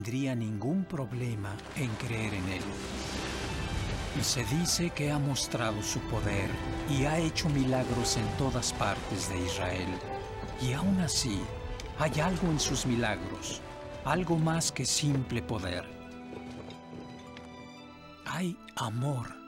tendría ningún problema en creer en Él. Y se dice que ha mostrado su poder y ha hecho milagros en todas partes de Israel. Y aún así, hay algo en sus milagros, algo más que simple poder. Hay amor